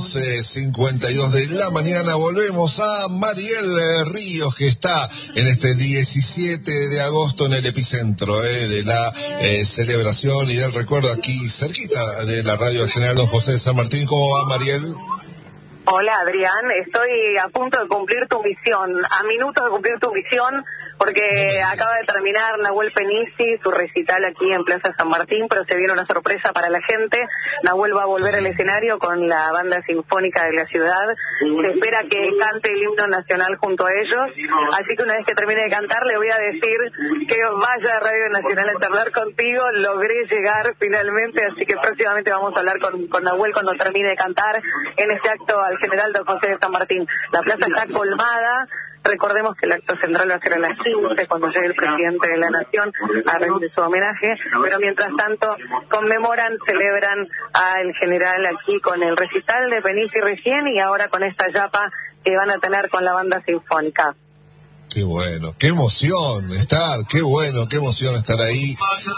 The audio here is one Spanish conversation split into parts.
11:52 de la mañana. Volvemos a Mariel Ríos, que está en este 17 de agosto en el epicentro de la celebración y del recuerdo, aquí cerquita de la radio del General Don José de San Martín. ¿Cómo va, Mariel? Hola, Adrián, estoy a punto de cumplir tu misión, a minutos de cumplir tu misión, porque acaba de terminar Nahuel Penisi su recital aquí en Plaza San Martín, pero se viene una sorpresa para la gente. Nahuel va a volver al escenario con la banda sinfónica de la ciudad. Se espera que cante el himno nacional junto a ellos, así que una vez que termine de cantar le voy a decir que vaya a Radio Nacional a charlar contigo. Logré llegar finalmente, así que próximamente vamos a hablar con Nahuel cuando termine de cantar en este acto al General Don José de San Martín. La plaza está colmada. Recordemos que el acto central va a ser a las 15, cuando llegue el presidente de la Nación a rendir su homenaje, pero mientras tanto conmemoran, celebran al general aquí con el recital de Penisi recién y ahora con esta yapa que van a tener con la banda sinfónica. Qué bueno, qué emoción estar, qué bueno, qué emoción estar ahí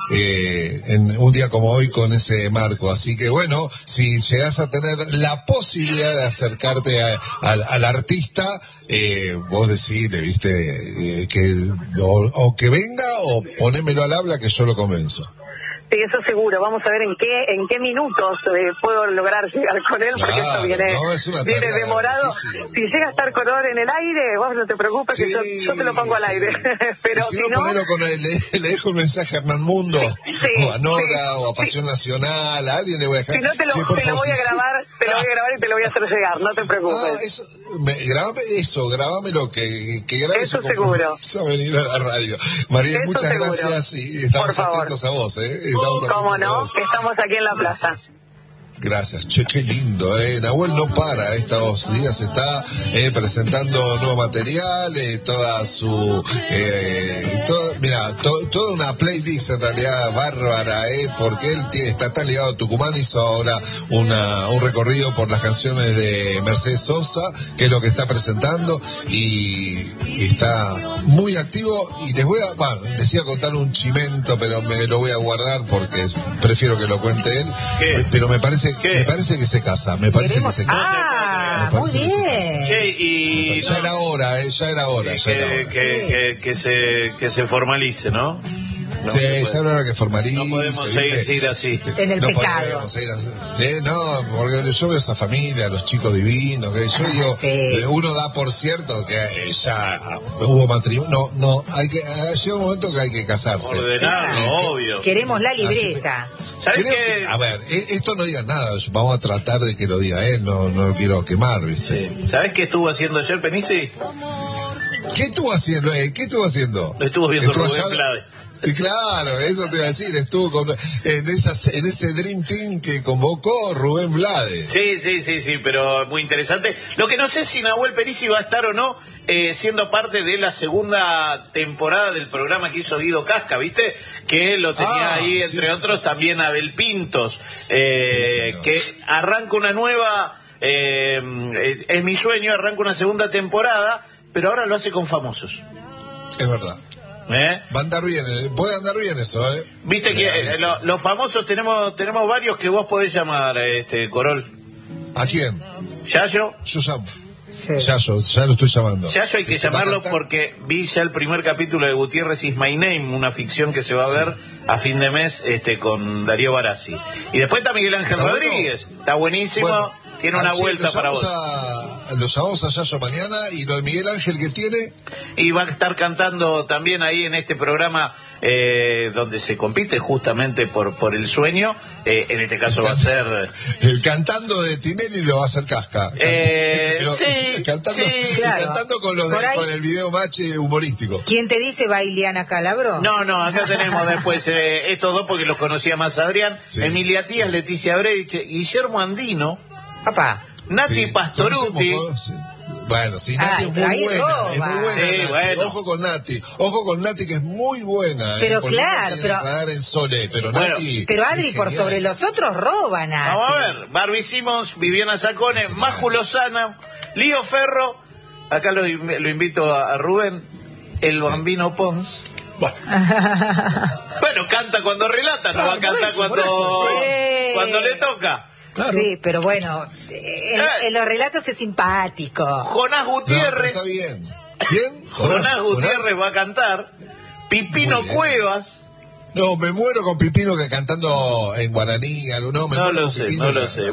en un día como hoy con ese marco. Así que bueno, si llegás a tener la posibilidad de acercarte al artista, vos decidile, viste, o que venga o ponémelo al habla que yo lo convenzo. Sí, eso seguro. Vamos a ver en qué minutos puedo lograr llegar con él, porque esto viene demorado. Difícil. Si llega a estar con Or en el aire, vos no te preocupes, que yo te lo pongo al aire. Pero si no, ponelo le dejo un mensaje a Hernán Mundo, o a Nora, o a Pasión Nacional, a alguien le voy a dejar. Si no, te lo voy a grabar, y te lo voy a hacer llegar, no te preocupes. Grabámelo, que grabe eso seguro. A venir a la radio. Mariel, eso muchas seguro. Gracias y estamos atentos a vos, ¿Cómo no? Estamos aquí en la plaza. Gracias. Che, qué lindo, Nahuel no para estos días, está presentando nuevo material, toda su toda una playlist en realidad bárbara, porque él está tan ligado a Tucumán. Hizo ahora un recorrido por las canciones de Mercedes Sosa, que es lo que está presentando, y está muy activo. Y les decía contar un chimento, pero me lo voy a guardar porque prefiero que lo cuente él. ¿Qué? Pero me parece que se casa, muy bien. Che, y ya era hora. Que se formalice, ¿no? Sí, ya era hora que formalice. No podemos seguir así. En el pecado. No, porque yo veo esa familia, los chicos divinos, que yo digo, uno da por cierto que ya hubo matrimonio. No, llega un momento que hay que casarse. Ordenado, obvio. Queremos la libreta. ¿Sabes qué? A ver, esto no diga nada, vamos a tratar de que lo diga él, no lo quiero quemar, ¿viste? Sí. ¿Sabes qué estuvo haciendo ayer Penisi? ¿Qué estuvo haciendo? Estuvo viendo Rubén Blades. Claro, eso te iba a decir, estuvo en ese Dream Team que convocó Rubén Blades. Sí, pero muy interesante. Lo que no sé si Nahuel Penisi va a estar o no siendo parte de la segunda temporada del programa que hizo Guido Casca, ¿viste? Que lo tenía ahí, entre otros, también Abel Pintos, que arranca una nueva, es mi sueño, arranca una segunda temporada, pero ahora lo hace con famosos. Es verdad. Va a andar bien, puede andar bien eso, Viste que los famosos tenemos varios que vos podés llamar, Corol. ¿A quién? ¿Yayo? Yo llamo. Sí. Yayo, ya lo estoy llamando. Yayo hay que llamarlo porque vi ya el primer capítulo de Gutiérrez is My Name, una ficción que se va a ver a fin de mes con Darío Barassi. Y después está Miguel Ángel Rodríguez, está buenísimo. Bueno. Tiene una vuelta para vos. Lo llamamos a Yayo mañana. ¿Y lo de Miguel Ángel que tiene? Y va a estar cantando también ahí en este programa donde se compite justamente por el sueño. En este caso va a ser... El cantando de Tinelli lo va a hacer Casca. Cantando con el video match humorístico. ¿Quién te dice va Ileana Calabro? No, acá tenemos después estos dos porque los conocía más Adrián. Sí, Emilia Tías, Leticia Brecht, Guillermo Andino. Papá. Nati Pastoruti. Bueno, sí, Nati es muy buena. Es muy buena. Sí, Nati. bueno. Ojo con Nati, que es muy buena. Pero claro, pero Adri, por sobre los otros roban. Vamos a ver. Barbie Simmons, Viviana Sacone, Maju Lozana, Lío Ferro. Acá lo invito a Rubén, el Bambino Pons. Bueno, canta cuando relata, no va a cantar cuando le toca. Claro. Sí, pero bueno, en los relatos es simpático. Jonás No, pero Gutiérrez. está bien. ¿Quién? Jonás Gutiérrez va a cantar. Pipino Muy bien. Cuevas. No, me muero con Pipino que cantando en guaraní. No, me No muero lo con sé, Pipino no lo que- sé.